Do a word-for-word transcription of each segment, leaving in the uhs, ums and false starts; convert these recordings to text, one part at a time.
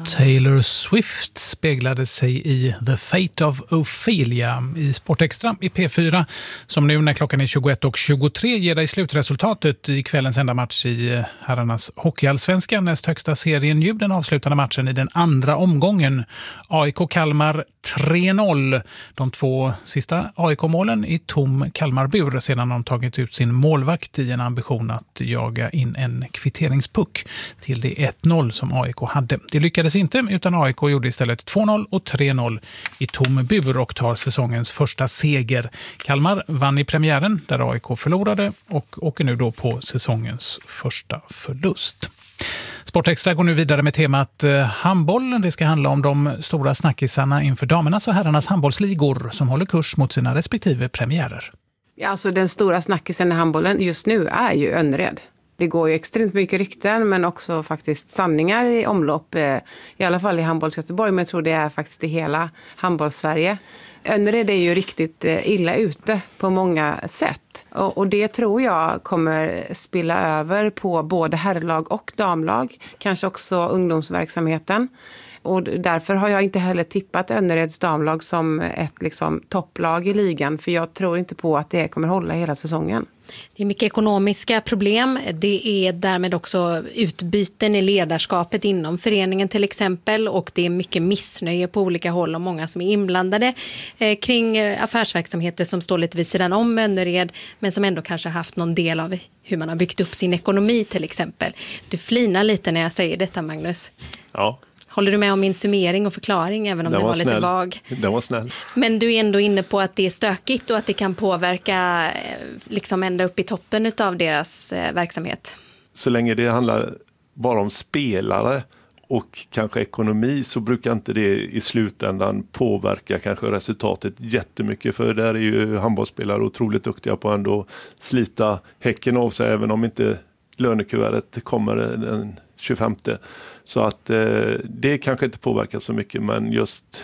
Taylor Swift speglade sig i The Fate of Ophelia i Sportextra i P fyra, som nu när klockan är tjugoett och tjugotre ger dig slutresultatet i kvällens enda match i herrarnas hockeyallsvenskan, näst högsta serien, ju den avslutande matchen i den andra omgången. A I K Kalmar tre noll. De två sista A I K-målen i tom Kalmarbur sedan de tagit ut sin målvakt i en ambition att jaga in en kvitteringspuck till det ett noll som A I K hade. Det lyckades inte, utan A I K gjorde istället två noll och tre noll i tom bur och tar säsongens första seger. Kalmar vann i premiären där A I K förlorade och åker nu då på säsongens första förlust. Sportextra går nu vidare med temat eh, handboll. Det ska handla om de stora snackisarna inför damernas och herrarnas handbollsligor som håller kurs mot sina respektive premiärer. Ja, alltså den stora snackisen i handbollen just nu är ju Önnered. Det går ju extremt mycket rykten men också faktiskt sanningar i omlopp. Eh, I alla fall i handbolls Göteborg, men jag tror det är faktiskt i hela handbollssverige. Önnered är ju riktigt illa ute på många sätt. Och, och det tror jag kommer spilla över på både herrlag och damlag. Kanske också ungdomsverksamheten. Och därför har jag inte heller tippat Önnereds damlag som ett liksom, topplag i ligan. För jag tror inte på att det kommer hålla hela säsongen. Det är mycket ekonomiska problem. Det är därmed också utbyten i ledarskapet inom föreningen till exempel. Och det är mycket missnöje på olika håll och många som är inblandade eh, kring affärsverksamheter som står lite vid sidan om Önnered. Men som ändå kanske har haft någon del av hur man har byggt upp sin ekonomi till exempel. Du flinar lite när jag säger detta, Magnus. Ja. Håller du med om min summering och förklaring även om det var, var lite vag? Den var snäll. Men du är ändå inne på att det är stökigt och att det kan påverka liksom ända upp i toppen av deras verksamhet. Så länge det handlar bara om spelare och kanske ekonomi så brukar inte det i slutändan påverka kanske resultatet jättemycket. För där är ju handbollsspelare otroligt duktiga på att ändå slita häcken av sig även om inte lönekuvertet kommer den tjugofemte. Så att eh, det kanske inte påverkar så mycket, men just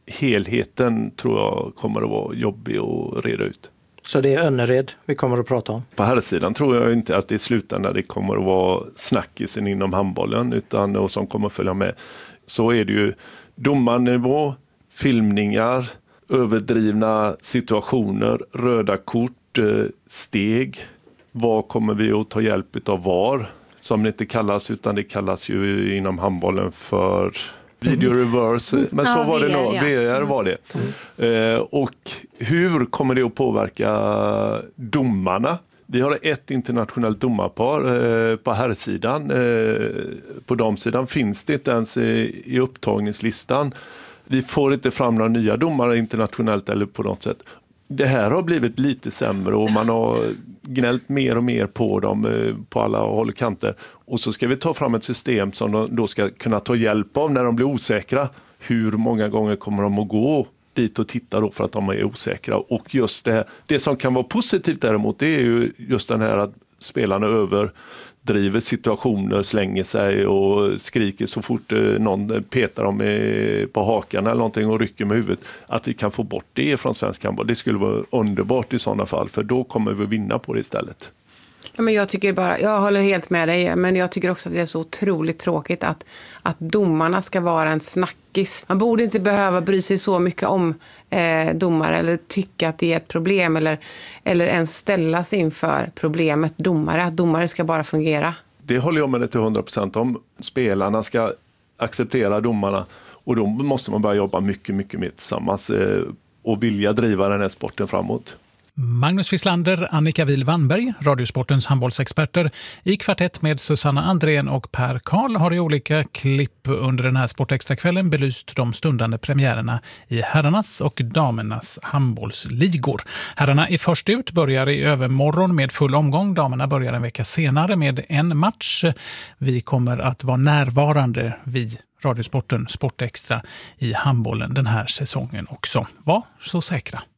helheten tror jag kommer att vara jobbig att reda ut. Så det är Önnered vi kommer att prata om? På här sidan tror jag inte att det i slutändan det kommer att vara snackisen inom handbollen utan och som kommer att följa med. Så är det ju domarnivå, filmningar, överdrivna situationer, röda kort, steg. Vad kommer vi att ta hjälp av var? Som det inte kallas utan det kallas ju inom handbollen för video reverse. Men så ja, var det V R, nog. ja. V R var det. Mm. Eh, och hur kommer det att påverka domarna? Vi har ett internationellt domarpar eh, på herrsidan. Eh, på damsidan finns det inte ens i, i upptagningslistan. Vi får inte fram några nya domare internationellt eller på något sätt. Det här har blivit lite sämre och man har gnällt mer och mer på dem på alla håll och kanter. Och så ska vi ta fram ett system som de då ska kunna ta hjälp av när de blir osäkra. Hur många gånger kommer de att gå dit och titta då för att de är osäkra? Och just det, det som kan vara positivt däremot det är ju just den här att spelarna överdriver situationer, slänger sig och skriker så fort någon petar dem på hakan eller någonting och rycker med huvudet. Att vi kan få bort det från svensk handboll. Det skulle vara underbart i sådana fall för då kommer vi vinna på det istället. Ja, men jag tycker bara, jag håller helt med dig, men jag tycker också att det är så otroligt tråkigt att, att domarna ska vara en snackis. Man borde inte behöva bry sig så mycket om eh, domare eller tycka att det är ett problem eller, eller ens ställas inför problemet domare. Att domare ska bara fungera. Det håller jag med dig till hundra procent om. Spelarna ska acceptera domarna och då måste man börja jobba mycket, mycket mer tillsammans eh, och vilja driva den här sporten framåt. Magnus Wislander, Annika Wihl-Wannberg, Radiosportens handbollsexperter i kvartett med Susanna Andrén och Per Karl har i olika klipp under den här Sportextra-kvällen belyst de stundande premiärerna i herrarnas och damernas handbollsligor. Herrarna är först ut, börjar i övermorgon med full omgång. Damerna börjar en vecka senare med en match. Vi kommer att vara närvarande vid Radiosporten Sportextra i handbollen den här säsongen också. Var så säkra.